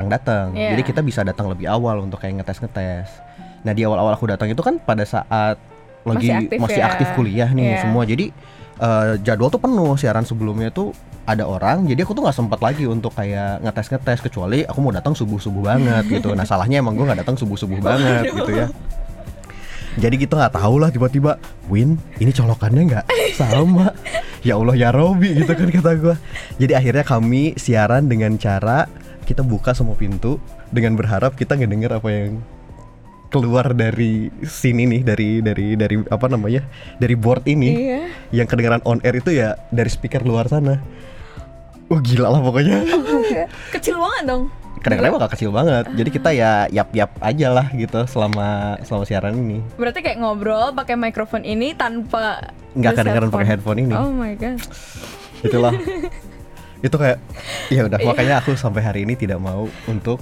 datang. Jadi kita bisa datang lebih awal untuk kayak ngetes. Nah di awal-awal aku datang itu kan pada saat masih aktif kuliah nih semua. Jadi jadwal tuh penuh, siaran sebelumnya tuh ada orang. Jadi aku tuh nggak sempat lagi untuk kayak ngetes kecuali aku mau datang subuh banget gitu. Nah salahnya emang gue nggak datang subuh banget gitu ya. Jadi kita nggak tahu lah tiba-tiba Win ini colokannya nggak sama. Ya Allah ya Robi gitu kan kata gue. Jadi akhirnya kami siaran dengan cara kita buka semua pintu dengan berharap kita ngedenger apa yang keluar dari sini nih, dari apa namanya, dari board ini. Yang kedengaran on air itu ya dari speaker luar sana. Gila lah pokoknya. Kecil banget dong. Kadang-kadang bakal kecil banget. Jadi kita ya yap aja lah gitu selama siaran ini. Berarti kayak ngobrol pakai mikrofon ini tanpa nggak kedengaran pakai headphone ini. Oh my god. Itulah. Itu kayak ya udah makanya aku sampai hari ini tidak mau untuk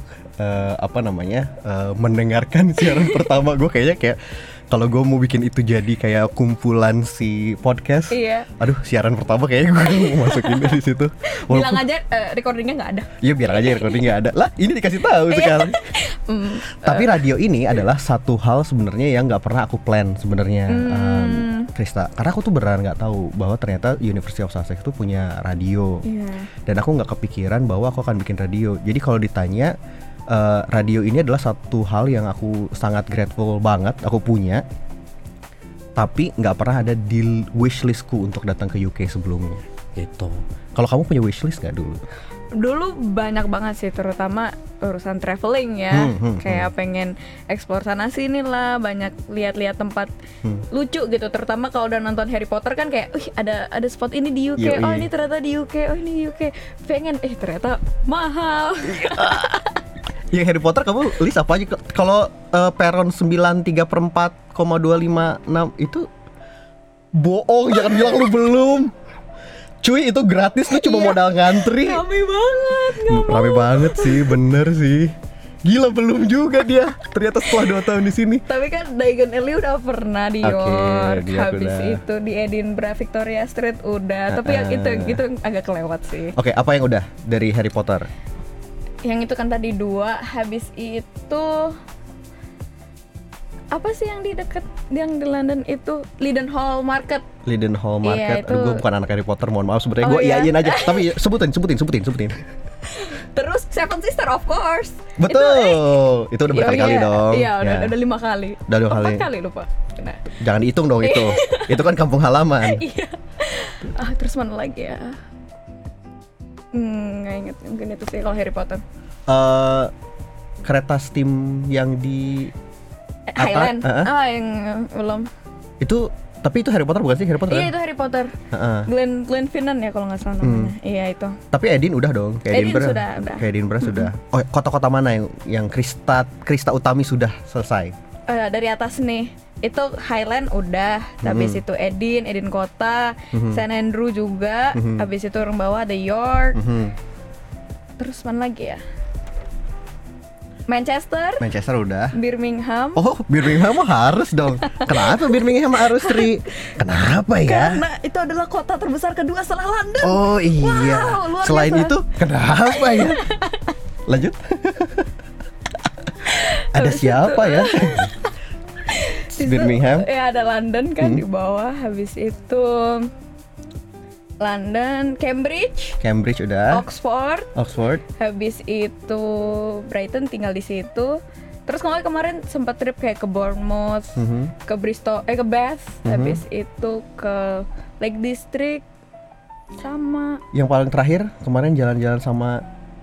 mendengarkan siaran pertama gue. Kayaknya kayak kalau gue mau bikin itu jadi kayak kumpulan si podcast, aduh siaran pertama kayaknya gue mau masukin dari situ. Bilang aja recordingnya nggak ada. Iya bilang aja recordingnya ada. Lah ini dikasih tahu sekarang. Tapi radio ini adalah satu hal sebenarnya yang nggak pernah aku plan sebenarnya, Krista. Karena aku tuh beneran nggak tahu bahwa ternyata University of Sussex itu punya radio. Dan aku nggak kepikiran bahwa aku akan bikin radio. Jadi kalau ditanya radio ini adalah satu hal yang aku sangat grateful banget aku punya, tapi nggak pernah ada di wishlistku untuk datang ke UK sebelumnya gitu. Kalau kamu punya wishlist nggak dulu? Dulu banyak banget sih, terutama urusan traveling ya. Kayak pengen explore sana sini lah, banyak lihat-lihat tempat lucu gitu. Terutama kalau udah nonton Harry Potter kan kayak, ada spot ini di UK. Oh ini ternyata di UK. Oh ini di UK. Pengen, ternyata mahal. Yang Harry Potter kamu list apa aja? Kalau peron 93/4,256 itu bohong, jangan bilang lu belum. Cuy itu gratis, lu cuma modal ngantri. Rame banget sih, bener sih. Gila belum juga dia. Ternyata setelah 2 tahun di sini. Tapi kan Diagon Alley udah pernah di York, habis itu di Edinburgh Victoria Street udah. Tapi yang itu agak kelewat sih. Oke, apa yang udah dari Harry Potter? Yang itu kan tadi 2, habis itu apa sih yang di dekat yang di London itu Leadenhall Market. Leadenhall Market. Iya, Gue bukan anak Harry Potter, mohon maaf sebenarnya. Gue iyain aja. Tapi sebutin. Terus Seven Sister of course. Betul. Itu udah berkali-kali dong. Iya, udah 5 kali. Udah 2 kali. 4 kali lupa. Nah. Jangan dihitung dong itu. Itu kan kampung halaman. Iya. Terus mana lagi ya? Nggak inget, mungkin itu sih kalau Harry Potter. Kereta steam yang di Highland. Yang belum. Itu, tapi itu Harry Potter bukan sih? Harry Potter. Iya, itu Harry Potter. Glenfinnan ya kalau nggak salah namanya. Iya itu. Tapi Edin udah dong. Sudah. Kayak Edinburgh sudah. Oh, kota-kota mana yang Krista Utami sudah selesai? Dari atas nih. Itu Highland udah, habis itu Edin kota, St Andrew juga, habis itu orang bawah ada York. Terus mana lagi ya? Manchester udah. Birmingham. Oh, Birmingham harus dong. Kenapa Birmingham harus, Tri? Kenapa ya? Karena itu adalah kota terbesar kedua setelah London. Oh iya. Wow, selain biasa. Itu kenapa ya? Lanjut. Ada siapa ya? Birmingham. Ya ada London kan di bawah, habis itu London, Cambridge udah. Oxford. Habis itu Brighton, tinggal di situ. Terus kemarin sempat trip kayak ke Bournemouth, ke Bristol, ke Bath. Habis itu ke Lake District, sama. Yang paling terakhir kemarin jalan-jalan sama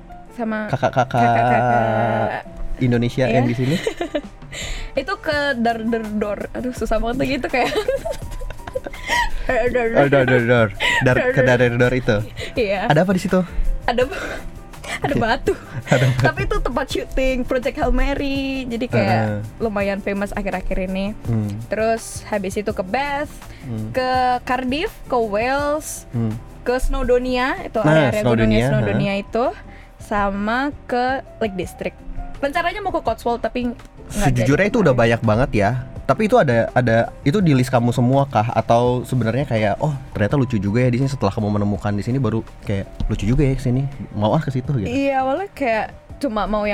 kakak-kakak Indonesia yang di sini. Itu ke Darderdor. Aduh susah banget gitu kayak. Ke Darderdor itu. Iya. Ada apa di situ? Ada batu. Tapi itu tempat syuting Project Hail Mary. Jadi kayak lumayan famous akhir-akhir ini. Terus habis itu ke Bath, ke Cardiff, ke Wales, ke Snowdonia, itu area gunungnya Snowdonia itu, sama ke Lake District. Rencananya mau ke Cotswold tapi sejujurnya itu udah banyak banget ya. Tapi itu ada itu di list kamu semua kah, atau sebenarnya kayak ternyata lucu juga ya di sini, setelah kamu menemukan di sini baru kayak lucu juga ya ke sini, mau ke situ gitu. Iya, awalnya kayak cuma mau